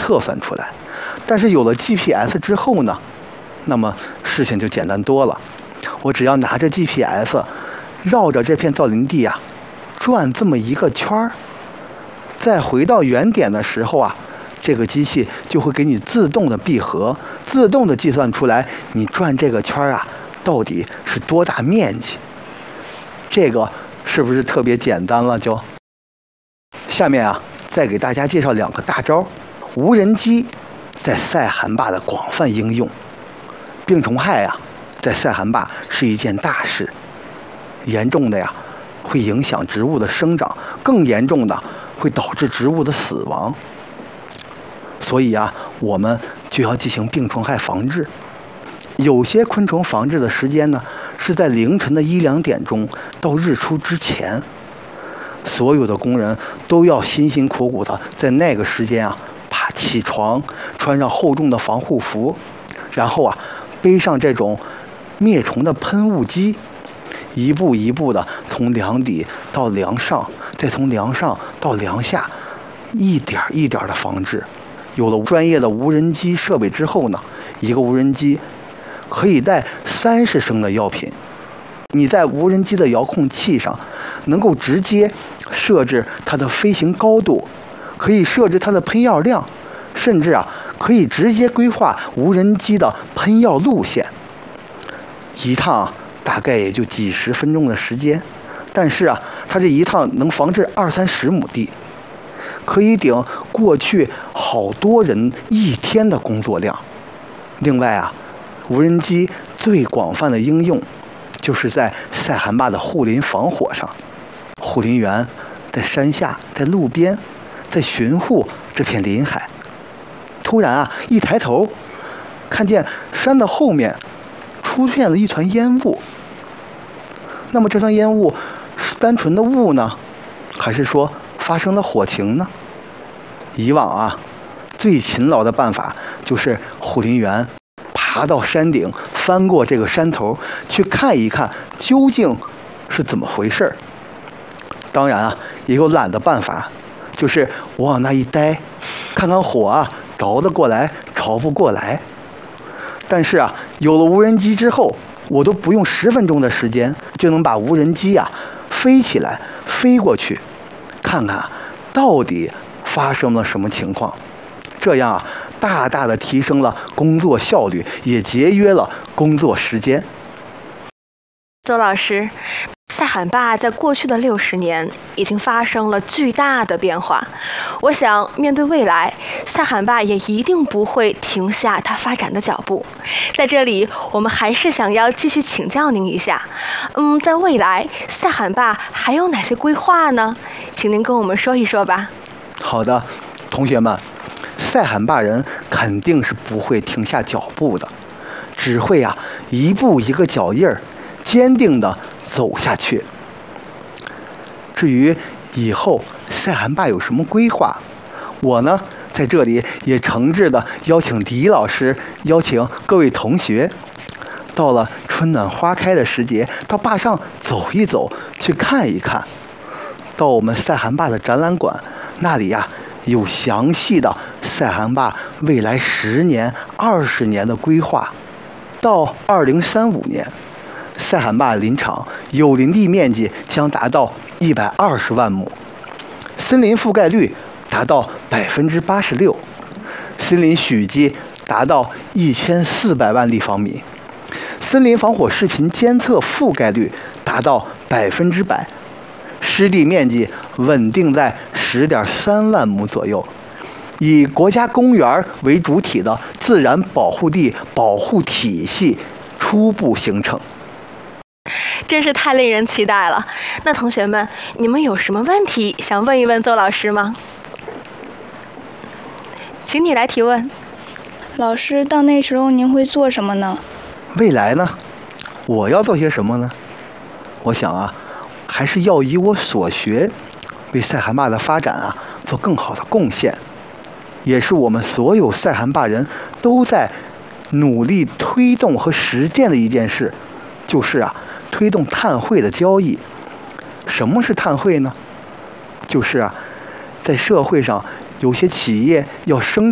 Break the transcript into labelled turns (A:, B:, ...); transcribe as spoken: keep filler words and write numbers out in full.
A: 测算出来。但是有了 G P S 之后呢，那么事情就简单多了。我只要拿着 G P S 绕着这片造林地啊转这么一个圈儿，再回到原点的时候啊，这个机器就会给你自动的闭合，自动的计算出来你转这个圈儿啊到底是多大面积。这个是不是特别简单了？就下面啊，再给大家介绍两个大招。无人机在塞罕坝的广泛应用。病虫害啊，在塞罕坝是一件大事，严重的呀会影响植物的生长，更严重的会导致植物的死亡。所以啊，我们就要进行病虫害防治。有些昆虫防治的时间呢，是在凌晨的一两点钟到日出之前，所有的工人都要辛辛苦苦的在那个时间啊，爬起床，穿上厚重的防护服，然后啊，背上这种灭虫的喷雾机，一步一步的从梁底到梁上，再从梁上到梁下，一点一点的防治。有了专业的无人机设备之后呢，一个无人机可以带三十升的药品。你在无人机的遥控器上能够直接设置它的飞行高度，可以设置它的喷药量，甚至啊可以直接规划无人机的喷药路线。一趟啊大概也就几十分钟的时间，但是啊它这一趟能防治二三十亩地，可以顶过去好多人一天的工作量。另外啊，无人机最广泛的应用就是在塞罕坝的护林防火上。护林员在山下，在路边，在巡护这片林海。突然啊，一抬头，看见山的后面出现了一团烟雾。那么这团烟雾是单纯的雾呢，还是说发生了火情呢？以往啊，最勤劳的办法就是护林员爬到山顶，翻过这个山头，去看一看究竟是怎么回事儿。当然啊，也有懒的办法，就是我往那一待，看看火啊着得过来，着不过来。但是啊，有了无人机之后，我都不用十分钟的时间，就能把无人机啊飞起来，飞过去，看看到底发生了什么情况。这样啊，大大的提升了工作效率，也节约了工作时间。
B: 邹老师，塞罕坝在过去的六十年已经发生了巨大的变化。我想，面对未来，塞罕坝也一定不会停下它发展的脚步。在这里，我们还是想要继续请教您一下，嗯，在未来，塞罕坝还有哪些规划呢？请您跟我们说一说吧。
A: 好的，同学们，塞罕坝人肯定是不会停下脚步的，只会啊一步一个脚印儿，坚定地走下去。至于以后塞罕坝有什么规划，我呢在这里也诚挚地邀请李老师，邀请各位同学，到了春暖花开的时节，到坝上走一走，去看一看。到我们塞罕坝的展览馆，那里呀有详细的塞罕坝未来十年、二十年的规划。到二零三五年，塞罕坝林场有林地面积将达到一百二十万亩，森林覆盖率达到百分之八十六，森林许积达到一千四百万立方米，森林防火视频监测覆盖率达到百分之百，湿地面积稳定在十点三万亩左右。以国家公园为主体的自然保护地保护体系初步形成。
B: 真是太令人期待了。那同学们，你们有什么问题想问一问邹老师吗？请你来提问。
C: 老师，到那时候您会做什么呢？
A: 未来呢？我要做些什么呢？我想啊，还是要以我所学，为塞罕坝的发展啊做更好的贡献，也是我们所有塞罕坝人都在努力推动和实践的一件事，就是啊，推动碳汇的交易。什么是碳汇呢？就是啊，在社会上有些企业要生